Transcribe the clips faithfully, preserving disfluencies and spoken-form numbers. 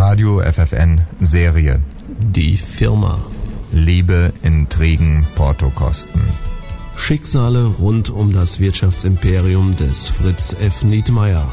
Radio F F N Serie. Die Firma. Liebe, Intrigen, Portokosten. Schicksale rund um das Wirtschaftsimperium des Fritz F. Nietmeyer.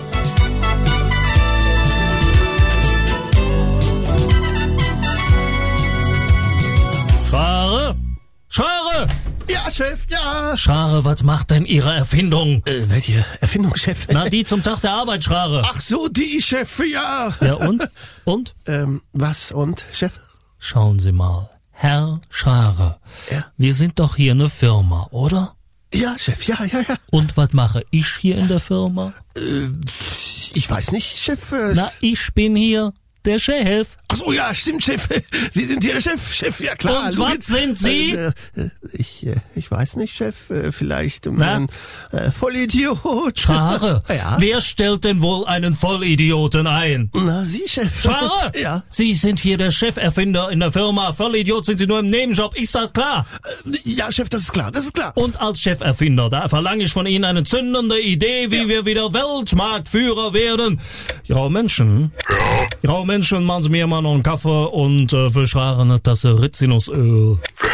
Schare? Schare! Ja, Chef, ja. Schare, was macht denn Ihre Erfindung? Äh, welche Erfindung, Chef? Na, die zum Tag der Arbeit, Schare. Ach so, die, Chef, ja. Ja, und? Und? Ähm, was und, Chef? Schauen Sie mal. Herr Schare. Ja? Wir sind doch hier eine Firma, oder? Ja, Chef, ja, ja, ja. Und was mache ich hier in der Firma? Äh, ich weiß nicht, Chef. Äh, Na, ich bin hier der Chef. Ach so, ja, stimmt, Chef. Sie sind hier der Chef, Chef, ja klar. Und Logisch. was sind Sie? Äh, äh, ich, äh, ich weiß nicht, Chef. Äh, vielleicht ähm, Na? ein äh, Vollidiot. Schare, Ja. wer stellt denn wohl einen Vollidioten ein? Na, Sie, Chef. Schare! Ja. Sie sind hier der Cheferfinder in der Firma. Vollidiot sind Sie nur im Nebenjob. Ist das klar? Äh, ja, Chef, das ist klar, das ist klar. Und als Cheferfinder, da verlange ich von Ihnen eine zündende Idee, wie Ja. wir wieder Weltmarktführer werden. Graue Menschen, graue Menschen, machen Sie mir mal noch einen Kaffee und äh, für Schare eine Tasse Rizinusöl.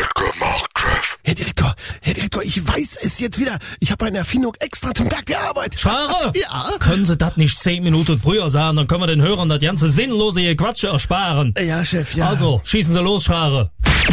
Herr Direktor, Herr Direktor, ich weiß es jetzt wieder. Ich habe eine Erfindung extra zum Tag der Arbeit. Schare! Ja. Können Sie das nicht zehn Minuten früher sagen, dann können wir den Hörern das ganze sinnlose Gequatsche ersparen. Ja, Chef, ja. Also, schießen Sie los, Schare.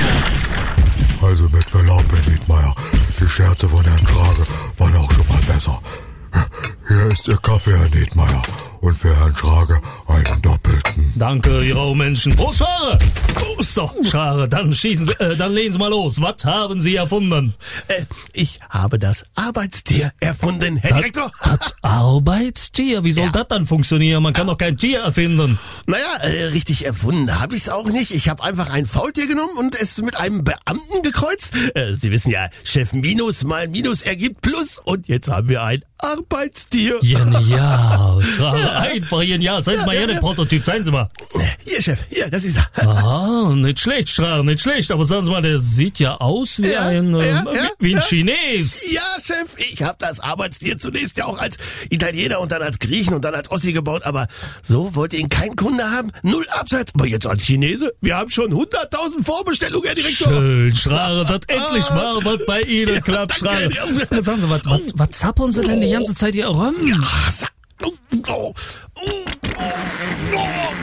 Also mit Verlaub, Herr Nietmeyer, die Scherze von Herrn Schrage waren auch schon mal besser. Hier ist Ihr Kaffee, Herr Nietmeyer, und für Herrn Schrage einen doppelten. Danke, ihr grauen Menschen. Prost, Schare! So, Schare, dann schießen Sie, äh, dann legen Sie mal los. Was haben Sie erfunden? Äh, ich habe das Arbeitstier erfunden, Herr Direktor. Das Arbeitstier? Wie soll Ja. das dann funktionieren? Man kann doch kein Tier erfinden. Naja, äh, richtig erfunden habe ich es auch nicht. Ich habe einfach ein Faultier genommen und es mit einem Beamten gekreuzt. Äh, Sie wissen ja, Chef Minus mal Minus ergibt Plus. Und jetzt haben wir ein Arbeitstier. Genial, Schare, einfach genial. Zeigen Sie mal her den Prototyp, zeigen Sie mal. Hier, Chef, hier, das ist er. Ah, nicht schlecht, Schare, nicht schlecht. Aber sagen Sie mal, der sieht ja aus wie Ja, ein, äh, ja, wie, ja, wie ein ja. Chines. Ja, Chef, ich habe das Arbeitstier zunächst ja auch als Italiener und dann als Griechen und dann als Ossi gebaut, aber so wollte ihn kein Kunde haben. Null Absatz. Aber jetzt als Chinese, wir haben schon hunderttausend Vorbestellungen, Herr Direktor. Schön, Schare, dass endlich mal was bei Ihnen Ja, klappt, Schare. danke. Ja, sagen Sie, was, was, was zappeln Sie denn die ganze Zeit hier rum? Ach, sa- oh, oh, oh, oh.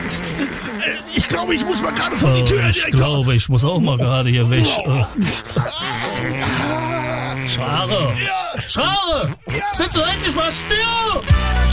Ich glaube, ich muss mal gerade vor die Tür, Herr Ich Direktor. glaube, ich muss auch mal gerade hier weg. Äh, Schare! Ja. Schare! Ja. Sind Sie endlich mal still?